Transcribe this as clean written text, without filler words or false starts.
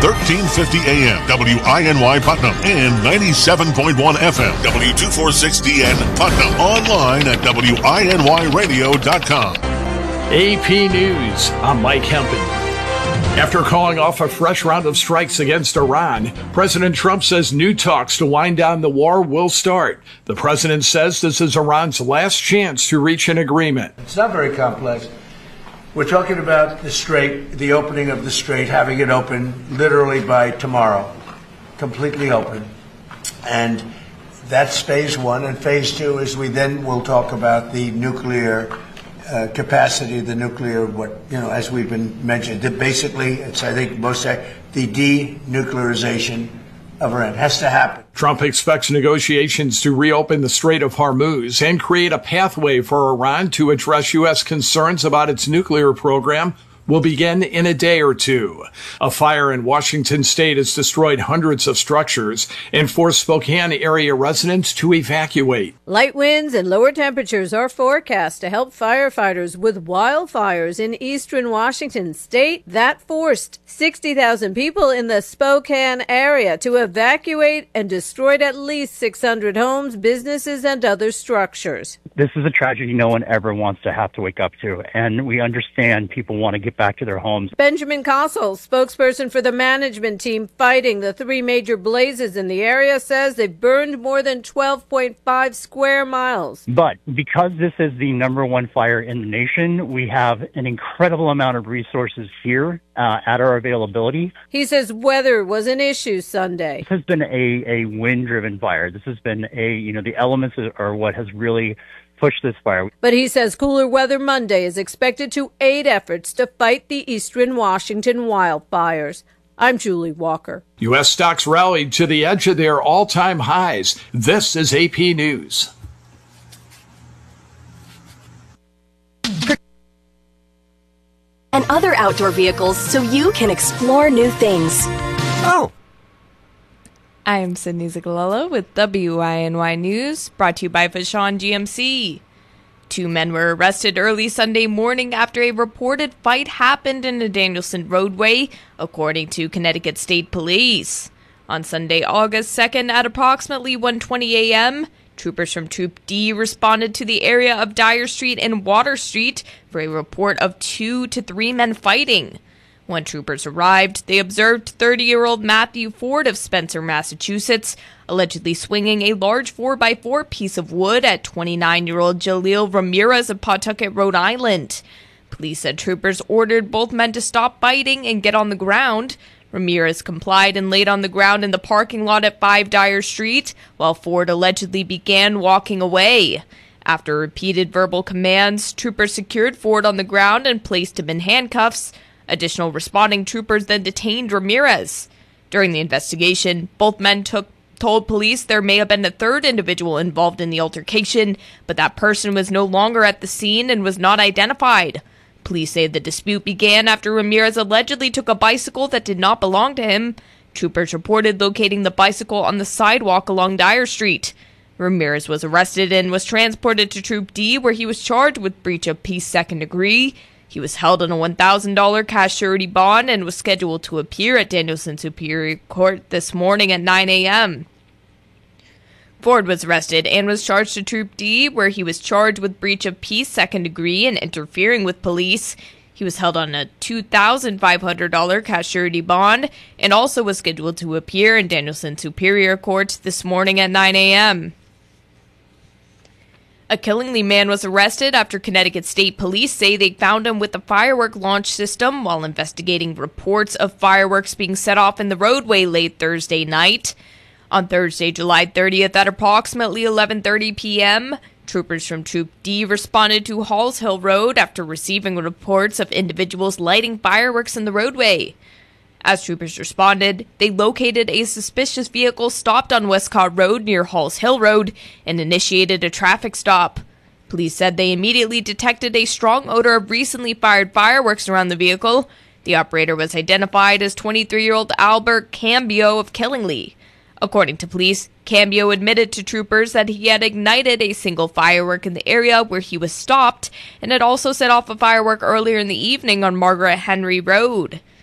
1350 AM, WINY Putnam, and 97.1 FM, W246DN Putnam. Online at WINYradio.com. AP News, I'm Mike Hempen. After calling off a fresh round of strikes against Iran, President Trump says new talks to wind down the war will start. The president says this is Iran's last chance to reach an agreement. It's not very complex. We're talking about the strait, the opening of the strait, having it open literally by tomorrow, completely open. And that's phase one. And phase two is we then will talk about the nuclear capacity, the nuclear, as we've been mentioned. Basically, it's, I think, the denuclearization of Iran has to happen. Trump expects negotiations to reopen the Strait of Hormuz and create a pathway for Iran to address U.S. concerns about its nuclear program will begin in a day or two. A fire in Washington state has destroyed hundreds of structures and forced Spokane area residents to evacuate. Light winds and lower temperatures are forecast to help firefighters with wildfires in eastern Washington state. That forced 60,000 people in the Spokane area to evacuate and destroyed at least 600 homes, businesses, and other structures. This is a tragedy no one ever wants to have to wake up to, and we understand people want to get back to their homes. Benjamin Kossel, spokesperson for the management team fighting the three major blazes in the area, says they've burned more than 12.5 square miles. But because this is the number one fire in the nation, we have an incredible amount of resources here at our availability. He says weather was an issue Sunday. This has been a wind-driven fire. This has been the elements are what has really push this fire. But he says cooler weather Monday is expected to aid efforts to fight the eastern Washington wildfires. I'm Julie Walker. U.S. stocks rallied to the edge of their all-time highs. This is AP News. And other outdoor vehicles so you can explore new things. Oh! I'm Sydney Zigalello with WINY News, brought to you by Vashon GMC. 2 men were arrested early Sunday morning after a reported fight happened in the Danielson roadway, according to Connecticut State Police. On Sunday, August 2nd at approximately 1:20 a.m., troopers from Troop D responded to the area of Dyer Street and Water Street for a report of 2 to 3 men fighting. When troopers arrived, they observed 30-year-old Matthew Ford of Spencer, Massachusetts, allegedly swinging a large 4x4 piece of wood at 29-year-old Jaleel Ramirez of Pawtucket, Rhode Island. Police said troopers ordered both men to stop fighting and get on the ground. Ramirez complied and laid on the ground in the parking lot at 5 Dyer Street, while Ford allegedly began walking away. After repeated verbal commands, troopers secured Ford on the ground and placed him in handcuffs. Additional responding troopers then detained Ramirez. During the investigation, both men told police there may have been a third individual involved in the altercation, but that person was no longer at the scene and was not identified. Police say the dispute began after Ramirez allegedly took a bicycle that did not belong to him. Troopers reported locating the bicycle on the sidewalk along Dyer Street. Ramirez was arrested and was transported to Troop D, where he was charged with breach of peace second degree. He was held on a $1,000 cash surety bond and was scheduled to appear at Danielson Superior Court this morning at 9 a.m. Ford was arrested and was charged to Troop D, where he was charged with breach of peace second degree and interfering with police. He was held on a $2,500 cash surety bond and also was scheduled to appear in Danielson Superior Court this morning at 9 a.m. A Killingly man was arrested after Connecticut State Police say they found him with a firework launch system while investigating reports of fireworks being set off in the roadway late Thursday night. On Thursday, July 30th at approximately 11:30 p.m., troopers from Troop D responded to Halls Hill Road after receiving reports of individuals lighting fireworks in the roadway. As troopers responded, they located a suspicious vehicle stopped on Westcott Road near Halls Hill Road and initiated a traffic stop. Police said they immediately detected a strong odor of recently fired fireworks around the vehicle. The operator was identified as 23-year-old Albert Cambio of Killingly. According to police, Cambio admitted to troopers that he had ignited a single firework in the area where he was stopped and had also set off a firework earlier in the evening on Margaret Henry Road.